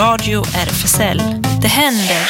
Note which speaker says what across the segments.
Speaker 1: Radio RFSL. Det händer.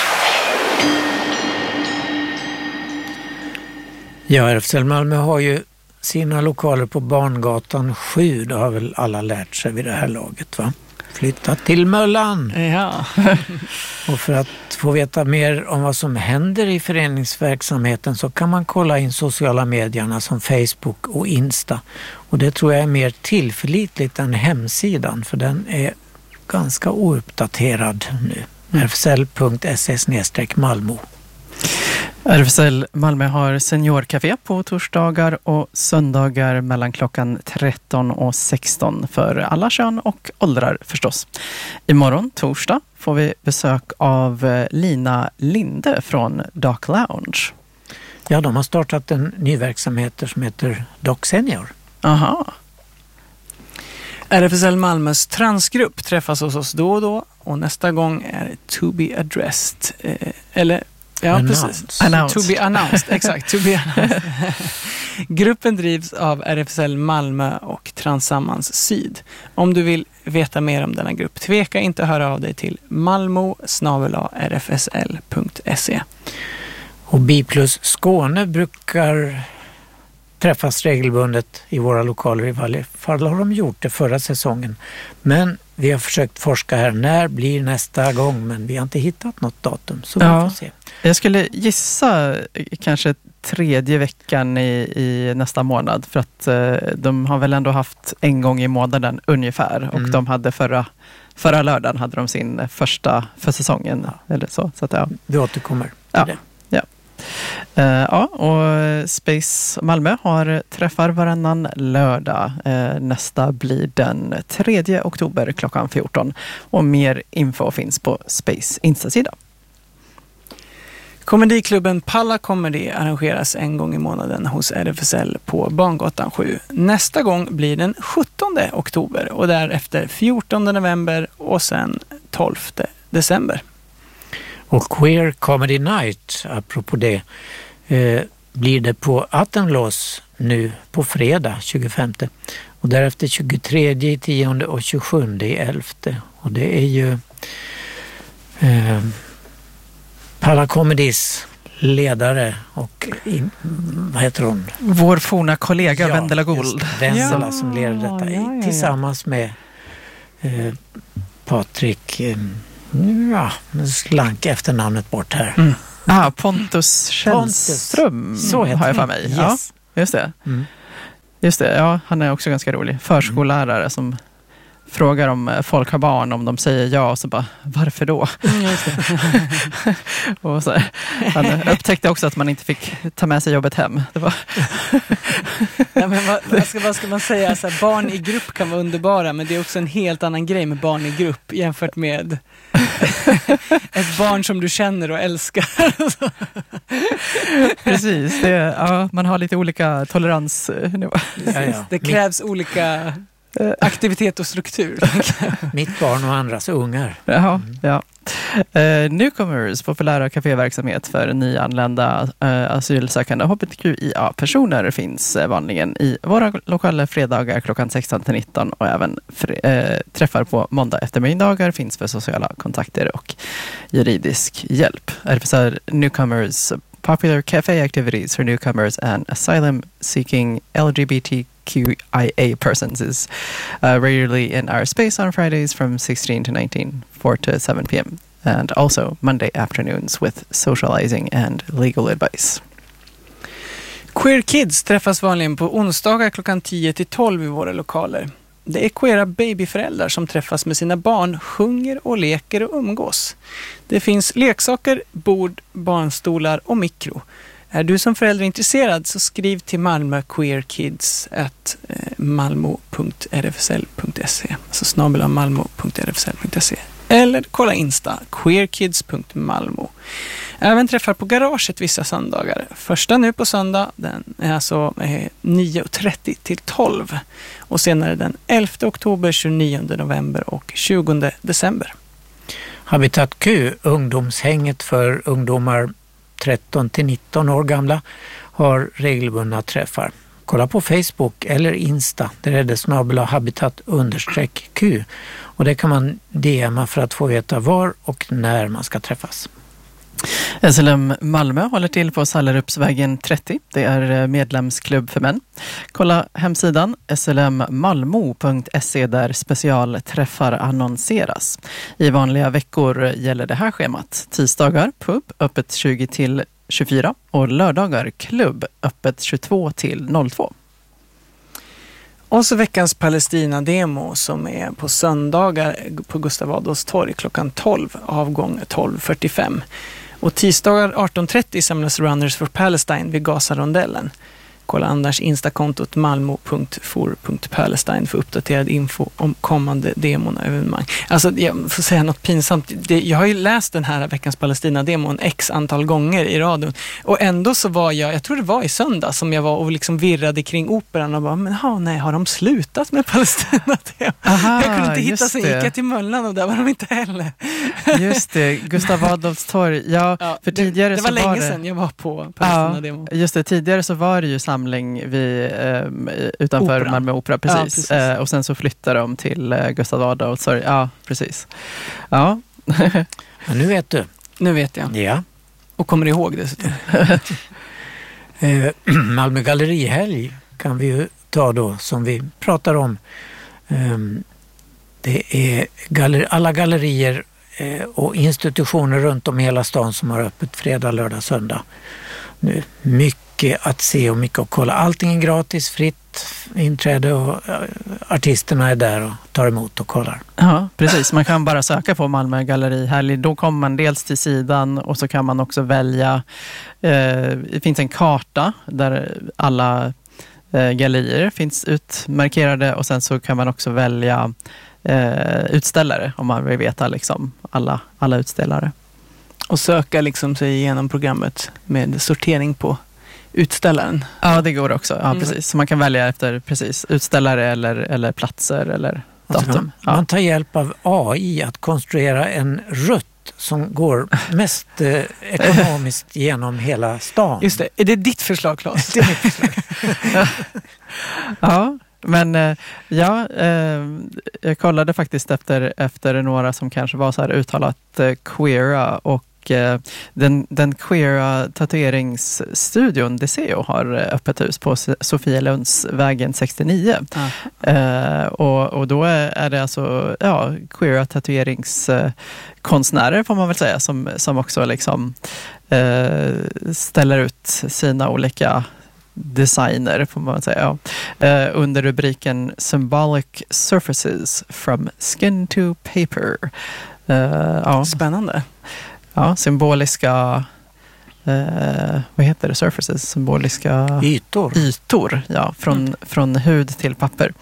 Speaker 2: Ja, RFSL Malmö har ju sina lokaler på Barngatan 7. Det har väl alla lärt sig vid det här laget, va? Flyttat till Möllan.
Speaker 3: Ja.
Speaker 2: Och för att få veta mer om vad som händer i föreningsverksamheten så kan man kolla in sociala medierna som Facebook och Insta. Och det tror jag är mer tillförlitligt än hemsidan, för den är ganska ouppdaterad nu. rfsl.se/Malmö.
Speaker 3: RFSL Malmö har seniorcafé på torsdagar och söndagar mellan klockan 13 och 16 för alla kön och åldrar förstås. Imorgon, torsdag, får vi besök av Lina Linde från Doc Lounge.
Speaker 2: Ja, de har startat en ny verksamhet som heter Doc Senior.
Speaker 3: Aha.
Speaker 4: RFSL Malmös transgrupp träffas hos oss då och då, och nästa gång är to be addressed. Ja, precis.
Speaker 3: Announced.
Speaker 4: To be announced, exakt. To be announced. Gruppen drivs av RFSL Malmö och Transammans Syd. Om du vill veta mer om denna grupp, tveka inte att höra av dig till malmo@rfsl.se.
Speaker 2: Och Biplus Skåne brukar träffas regelbundet i våra lokaler. I varje fall har de gjort det förra säsongen. Men vi har försökt forska här. När blir nästa gång? Men vi har inte hittat något datum. Så vi får se.
Speaker 3: Jag skulle gissa kanske 3:e veckan i nästa månad. För att de har väl ändå haft en gång i månaden ungefär. Och de hade förra lördagen hade de sin första för säsongen. Ja. Eller så att, ja.
Speaker 2: Vi återkommer till det.
Speaker 3: Ja, och Space Malmö har träffar varannan lördag. Nästa blir den 3 oktober klockan 14. Och mer info finns på Space Insta-sida.
Speaker 4: Komediklubben Palla Comedy arrangeras en gång i månaden hos RFSL på Barngatan 7. Nästa gång blir den 17 oktober och därefter 14 november och sen 12 december.
Speaker 2: Och Queer Comedy Night, apropå det, blir det på Attenlås nu på fredag 25. Och därefter 23, 10 och 27, 11. Och det är ju Palla Comedys ledare och vad heter hon?
Speaker 3: Vår forna kollega Vendela Gold.
Speaker 2: Vendela som leder detta tillsammans med Patrik... Ja, slank efter namnet bort här.
Speaker 3: Pontus Källström.
Speaker 2: Så heter
Speaker 3: har jag för mig.
Speaker 2: Yes.
Speaker 3: Ja, just det. Just det, ja, han är också ganska rolig. Förskollärare som frågar om folk har barn, om de säger ja och så bara, varför då? Och så, han upptäckte också att man inte fick ta med sig jobbet hem. Det var...
Speaker 4: Ja, men vad ska man säga? Så här, barn i grupp kan vara underbara, men det är också en helt annan grej med barn i grupp jämfört med ett barn som du känner och älskar.
Speaker 3: Precis, man har lite olika toleransnivå.
Speaker 2: Ja.
Speaker 4: Det krävs olika aktivitet och struktur.
Speaker 2: Mitt barn och andras ungar.
Speaker 3: Ja. Newcomers, populära kaféverksamhet för nyanlända asylsökande hbtqia-personer finns vanligen i våra lokaler fredagar klockan 16-19 och även träffar på måndag eftermiddagar finns för sociala kontakter och juridisk hjälp. RFSL Newcomers popular cafe activities for newcomers and asylum-seeking LGBTQIA persons is regularly in our space on Fridays from 16 to 19, 4 to 7 p.m. and also Monday afternoons with socializing and legal advice.
Speaker 4: Queer Kids träffas vanligen på onsdagar klockan 10 till 12 i våra lokaler. Det är queera babyföräldrar som träffas med sina barn, sjunger och leker och umgås. Det finns leksaker, bord, barnstolar och mikro. Är du som förälder intresserad så skriv till Malmö queerkids@malmo.rfsl.se, alltså @malmo.rfsl.se, eller kolla Insta queerkids.malmo. Även träffar på garaget vissa söndagar. Första nu på söndag, den är alltså 9:30 till 12. Och senare den 11 oktober, 29 november och 20 december.
Speaker 2: Habitat Q, ungdomshänget för ungdomar 13 till 19 år gamla, har regelbundna träffar. kolla på Facebook eller Insta. Där är det @habitat_Q. Och det kan man DMa för att få veta var och när man ska träffas.
Speaker 3: SLM Malmö håller till på Sallerupsvägen 30. Det är medlemsklubb för män. Kolla hemsidan slmmalmo.se där specialträffar annonseras. I vanliga veckor gäller det här schemat. Tisdagar pub öppet 20-24 och lördagar klubb öppet 22-02.
Speaker 4: Och så veckans Palestina-demo som är på söndagar på Gustav Adolfs torg klockan 12, avgång 12.45. Och tisdagar 18.30 samlas Runners for Palestine vid Gaza-rondellen. Kolla annars instakontot malmo.for.palestine för uppdaterad info om kommande demon och evenemang. Alltså jag får säga något pinsamt. Jag har ju läst den här veckans Palestina-demon x antal gånger i radion. Och ändå så var jag tror det var i söndag som jag var och liksom virrade kring operan och bara, men nej, har de slutat med Palestina-demon? Jag kunde inte hitta, så gick jag till Möllan och där var de inte heller.
Speaker 3: Just det, Gustav Adolfs torg. Ja, för tidigare
Speaker 4: det var länge sedan jag var på Palestina-demon.
Speaker 3: Ja, just det, tidigare så var det ju samling utanför
Speaker 4: Opera.
Speaker 3: Malmö Opera, precis. Ja, precis. Och sen så flyttade de till Gustav Adolfs torg. Ja, precis. Ja.
Speaker 2: Men nu vet du.
Speaker 4: Nu vet jag.
Speaker 2: Ja.
Speaker 4: Och kommer ihåg dessutom.
Speaker 2: Malmö gallerihelg kan vi ju ta då, som vi pratar om. Det är alla gallerier och institutioner runt om i hela stan som har öppet fredag, lördag, söndag. Nu, mycket att se och mycket att kolla. Allting är gratis, fritt inträde och artisterna är där och tar emot och kollar.
Speaker 3: Ja, precis. Man kan bara söka på Malmö gallerihelg. Då kommer man dels till sidan och så kan man också välja. Det finns en karta där alla gallerier finns utmarkerade och sen så kan man också välja utställare om man vill veta liksom alla utställare.
Speaker 4: Och söka liksom sig igenom programmet med sortering på utställaren.
Speaker 3: Ja, det går också. Ja, precis. Så man kan välja efter utställare eller platser eller datum.
Speaker 2: Man tar hjälp av AI att konstruera en rutt som går mest ekonomiskt genom hela stan.
Speaker 4: Just det. Är det ditt förslag, Claes?
Speaker 2: Det är mitt förslag.
Speaker 3: Ja. Men jag kollade faktiskt efter några som kanske var så här uttalat queera och den queera tatueringsstudion DCO har öppet hus på Sofielundsvägen 69. Och då är det alltså queera tatueringskonstnärer får man väl säga som också liksom ställer ut sina olika designer får man säga. Under rubriken Symbolic Surfaces from Skin to Paper.
Speaker 4: Spännande.
Speaker 3: Ja, symboliska vad heter det? Surfaces? Symboliska ytor, ja, från hud till papper.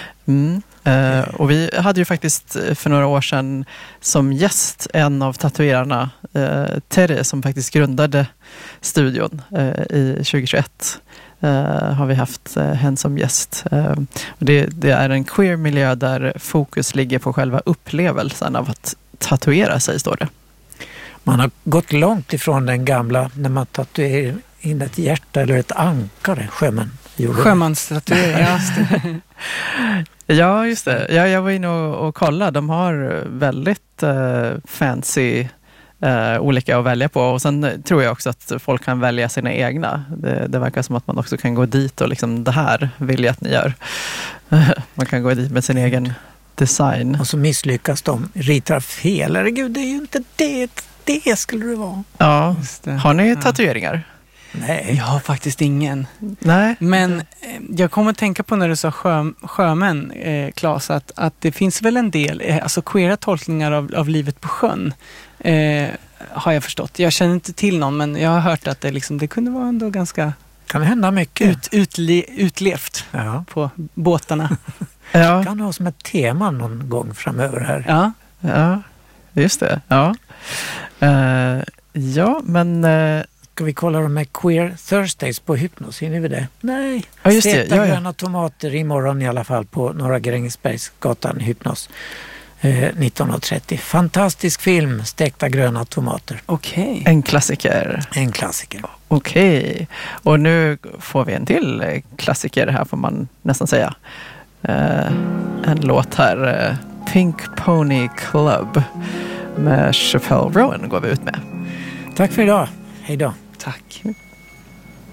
Speaker 3: Och vi hade ju faktiskt för några år sedan som gäst en av tatuerarna, Terry, som faktiskt grundade studion i 2021. Har vi haft henne som gäst. Det är en queer miljö där fokus ligger på själva upplevelsen av att tatuera sig, står det.
Speaker 2: Man har gått långt ifrån den gamla när man tatuerar in ett hjärta eller ett ankare.
Speaker 4: Sjömanstatuering.
Speaker 3: Ja, just det. Jag var inne och kollade. De har väldigt fancy olika att välja på. Och sen tror jag också att folk kan välja sina egna. Det verkar som att man också kan gå dit och liksom, det här vill jag att ni gör. Man kan gå dit med sin egen design.
Speaker 2: Och så misslyckas de, ritar fel. Herregud, det är ju inte det skulle det vara.
Speaker 3: Ja, har ni tatueringar?
Speaker 2: Nej.
Speaker 4: Jag har faktiskt ingen.
Speaker 3: Nej.
Speaker 4: Men jag kommer att tänka på när du sa sjömän, Claes, att det finns väl en del, alltså queera tolkningar av livet på sjön, har jag förstått. Jag känner inte till någon, men jag har hört att det kunde vara ändå ganska...
Speaker 2: Kan hända mycket.
Speaker 4: Utlevt på båtarna.
Speaker 2: Ja. Kan du ha som ett tema någon gång framöver här.
Speaker 3: Ja, just det. Ja, men...
Speaker 2: Ska vi kolla de med Queer Thursdays på Hypnos? Hinner vi det? Nej.
Speaker 3: Ja, just det.
Speaker 2: Stekta gröna tomater imorgon i alla fall på Norra Grängesbergsgatan Hypnos. 19.30. Fantastisk film, Stekta gröna tomater.
Speaker 4: Okej.
Speaker 3: En klassiker.
Speaker 2: En klassiker.
Speaker 3: Okej, och nu får vi en till klassiker här får man nästan säga. En låt här, Pink Pony Club med Chappelle Roan går vi ut med.
Speaker 2: Tack för idag. Hej då.
Speaker 4: Tack.